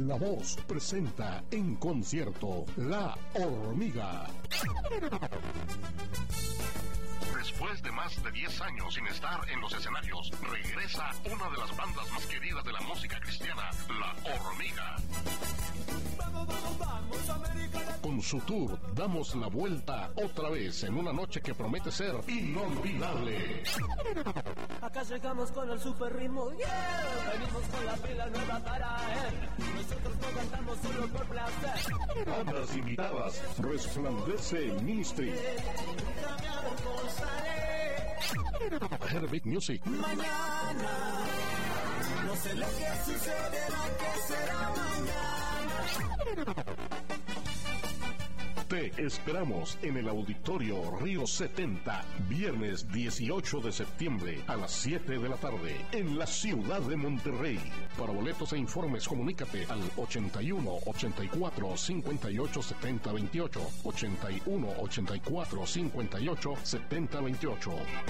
La Voz presenta en concierto La Hormiga. Después de más de 10 años sin estar en los escenarios, regresa una de las bandas más queridas de la música cristiana, La Hormiga. Vamos, vamos, vamos, América. Con su tour, damos la vuelta otra vez en una noche que promete ser inolvidable. Acá llegamos con el super ritmo, yeah. Venimos con la pila nueva para él. Nosotros no cantamos solo por placer. Bandas invitadas, Resplandece Ministry, Herbig Music, Mañana, no sé lo que sucederá, que será mañana. Te esperamos en el Auditorio Río 70, viernes 18 de septiembre a las 7 de la tarde, en la ciudad de Monterrey. Para boletos e informes, comunícate al 81 84 58 70 28, 81 84 58 70 28.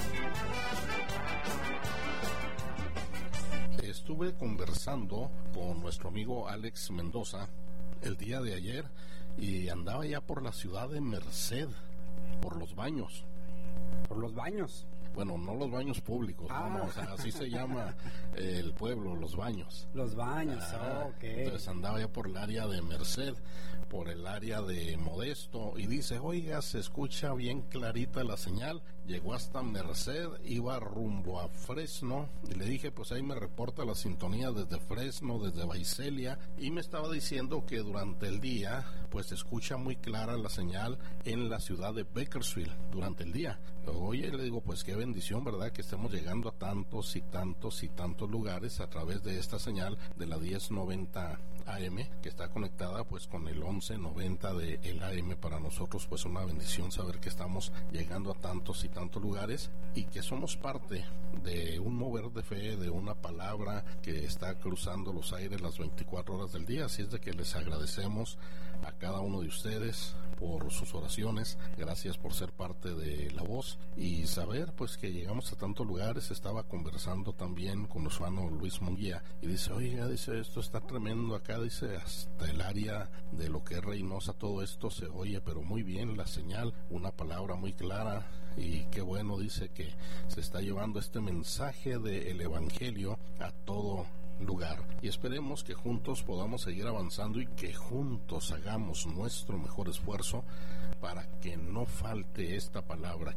Estuve conversando con nuestro amigo Alex Mendoza el día de ayer y andaba ya por la ciudad de Merced, por los baños. ¿Por los baños? Bueno, no los baños públicos, no, o sea, así se llama el pueblo, los baños. Los baños, ok. Entonces andaba ya por el área de Merced, por el área de Modesto, y dice, oiga, se escucha bien clarita la señal. Llegó hasta Merced, iba rumbo a Fresno, y le dije, pues ahí me reporta la sintonía desde Fresno, desde Vaiselia, y me estaba diciendo que durante el día, pues se escucha muy clara la señal en la ciudad de Bakersfield, durante el día. Oye, le digo, pues qué bendición, ¿verdad? Que estemos llegando a tantos y tantos y tantos lugares a través de esta señal de la 1090 AM, que está conectada pues con el 1190 de el AM. Para nosotros pues una bendición saber que estamos llegando a tantos y tantos lugares y que somos parte de un mover de fe, de una palabra que está cruzando los aires las 24 horas del día. Así es de que les agradecemos a cada uno de ustedes por sus oraciones, gracias por ser parte de La Voz y saber pues que llegamos a tantos lugares. Estaba conversando también con nuestro hermano Luis Munguía y dice, oiga, dice, esto está tremendo acá, dice, hasta el área de lo que es Reynosa, todo esto se oye pero muy bien la señal, una palabra muy clara y qué bueno, dice, que se está llevando este mensaje del Evangelio a todo lugar y esperemos que juntos podamos seguir avanzando y que juntos hagamos nuestro mejor esfuerzo para que no falte esta palabra,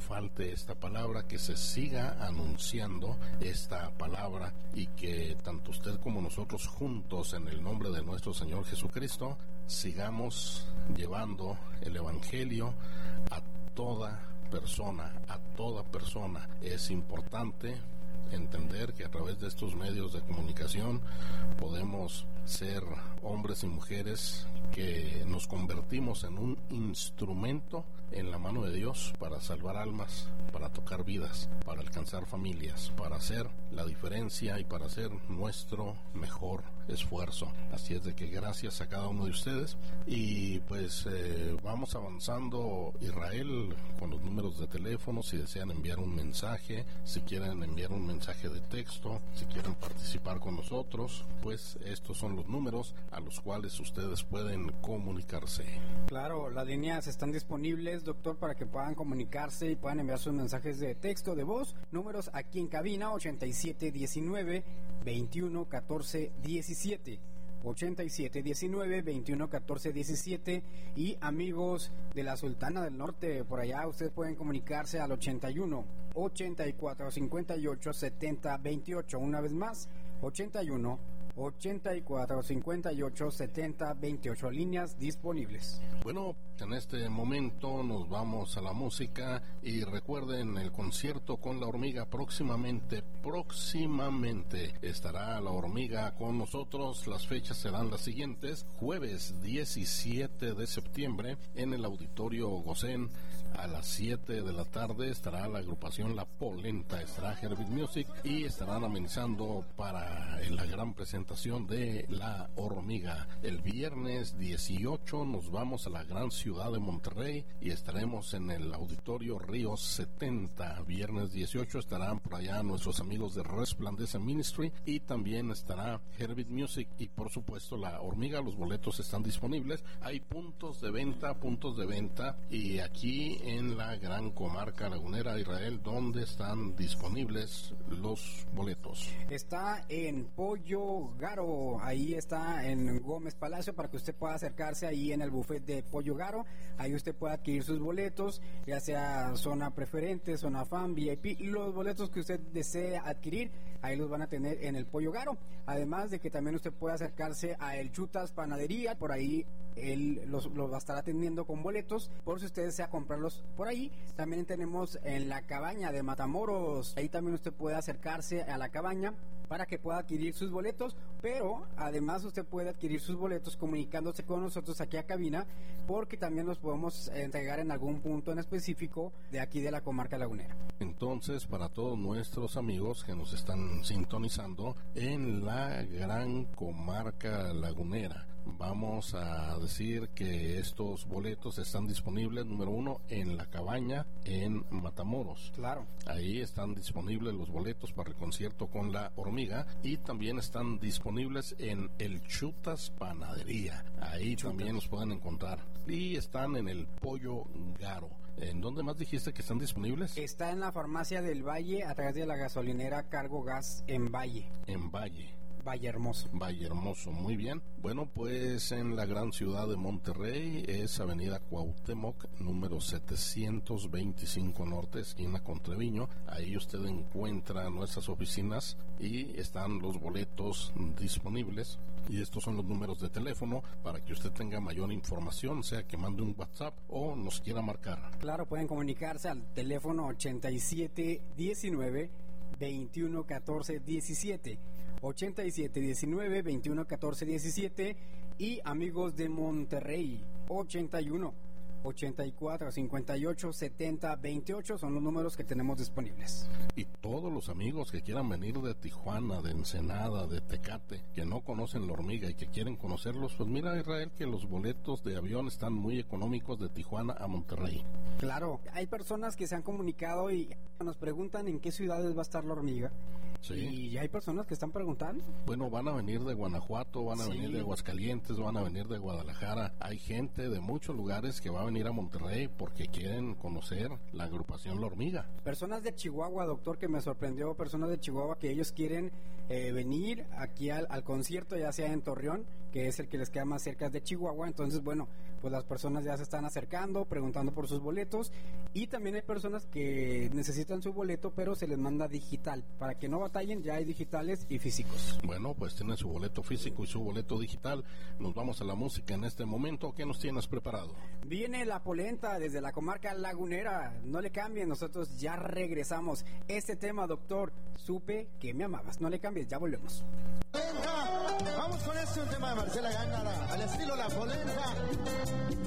que se siga anunciando esta palabra y que tanto usted como nosotros juntos en el nombre de nuestro Señor Jesucristo sigamos llevando el Evangelio a toda persona, Es importante entender que a través de estos medios de comunicación podemos ser hombres y mujeres que nos convertimos en un instrumento en la mano de Dios para salvar almas, para tocar vidas, para alcanzar familias, para hacer la diferencia y para hacer nuestro mejor esfuerzo. Así es de que gracias a cada uno de ustedes y pues vamos avanzando. Israel, con los números de teléfono, si desean enviar un mensaje, si quieren enviar un mensaje de texto, si quieren participar con nosotros, pues estos son los números a los cuales ustedes pueden comunicarse. Claro, las líneas están disponibles, doctor, para que puedan comunicarse y puedan enviar sus mensajes de texto, de voz. Números aquí en cabina: 8719 21 14 17. 8719 21 14 17. Y amigos de la Sultana del Norte, por allá ustedes pueden comunicarse al 81 84 58 70 28. Una vez más, 81 84 58 70 28, líneas disponibles. Bueno, en este momento nos vamos a la música y recuerden el concierto con La Hormiga próximamente estará La Hormiga con nosotros. Las fechas serán las siguientes: jueves 17 de septiembre en el Auditorio Gosén a las 7 de la tarde estará la agrupación La Polenta, estará Herbig Music y estarán amenizando para la gran presentación de La Hormiga. El viernes 18 nos vamos a la gran ciudad de Monterrey y estaremos en el Auditorio Ríos 70. Viernes 18 estarán por allá nuestros amigos de Resplandece Ministry y también estará Herbit Music y por supuesto La Hormiga. Los boletos están disponibles. Hay puntos de venta y aquí en la gran comarca lagunera, Israel, ¿dónde están disponibles los boletos? Está en Pollo Garo, ahí está en Gómez Palacio, para que usted pueda acercarse ahí en el buffet de Pollo Garo. Ahí usted puede adquirir sus boletos, ya sea zona preferente, zona fan, VIP, los boletos que usted desee adquirir, ahí los van a tener en el Pollo Garo. Además de que también usted puede acercarse a El Chutas Panadería, por ahí él los va a estar atendiendo con boletos, por si usted desea comprarlos por ahí. También tenemos en La Cabaña de Matamoros, ahí también usted puede acercarse a La Cabaña para que pueda adquirir sus boletos, pero además usted puede adquirir sus boletos comunicándose con nosotros aquí a cabina, porque también los podemos entregar en algún punto en específico de aquí de la comarca lagunera. Entonces, para todos nuestros amigos que nos están sintonizando en la gran comarca lagunera, vamos a decir que estos boletos están disponibles, número 1, en La Cabaña, en Matamoros. Claro. Ahí están disponibles los boletos para el concierto con La Hormiga y también están disponibles en El Chutas Panadería. Ahí también los pueden encontrar. Y están en el Pollo Garo. ¿En dónde más dijiste que están disponibles? Está en la farmacia del Valle, a través de la gasolinera Cargo Gas en Valle. En Valle. Valle Hermoso. Valle Hermoso, muy bien. Bueno, pues en la gran ciudad de Monterrey es Avenida Cuauhtémoc, número 725 Norte, esquina con Treviño. Ahí usted encuentra nuestras oficinas y están los boletos disponibles. Y estos son los números de teléfono para que usted tenga mayor información, sea que mande un WhatsApp o nos quiera marcar. Claro, pueden comunicarse al teléfono 8719 21 14 17. 8719 21 14 17 y amigos de Monterrey 81 84 58 70 28 son los números que tenemos disponibles. Y todos los amigos que quieran venir de Tijuana, de Ensenada, de Tecate, que no conocen La Hormiga y que quieren conocerlos, pues mira, Israel, que los boletos de avión están muy económicos de Tijuana a Monterrey. Claro, hay personas que se han comunicado y nos preguntan en qué ciudades va a estar La Hormiga. Sí. Y hay personas que están preguntando. Bueno, van a venir de Guanajuato, van a venir de Aguascalientes, van a venir de Guadalajara. Hay gente de muchos lugares que va a venir a Monterrey porque quieren conocer la agrupación La Hormiga. Personas de Chihuahua, doctor, que me sorprendió, personas de Chihuahua que ellos quieren venir aquí al concierto, ya sea en Torreón, que es el que les queda más cerca de Chihuahua. Entonces, bueno, pues las personas ya se están acercando, preguntando por sus boletos, y también hay personas que necesitan su boleto, pero se les manda digital, para que no batallen, ya hay digitales y físicos. Bueno, pues tienen su boleto físico y su boleto digital. Nos vamos a la música en este momento. ¿Qué nos tienes preparado? Viene La Polenta desde la comarca lagunera, no le cambien, nosotros ya regresamos. Este tema, doctor, supe que me amabas, no le cambies, ya volvemos. Vamos con este un tema de Marcela Gándara, al estilo La Polenta.